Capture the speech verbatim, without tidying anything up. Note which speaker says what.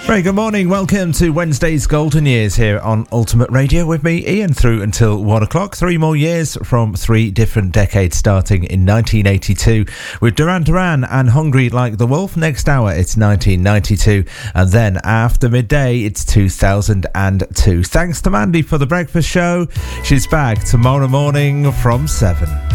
Speaker 1: Very good morning. Welcome to Wednesday's Golden Years here on Ultimate Radio with me, Ian, through until one o'clock. Three more years from three different decades, starting in nineteen eighty-two with Duran Duran and Hungry Like the Wolf. Next hour, it's nineteen ninety-two. And then after midday, it's two thousand two. Thanks to Mandy for the breakfast show. She's back tomorrow morning from seven.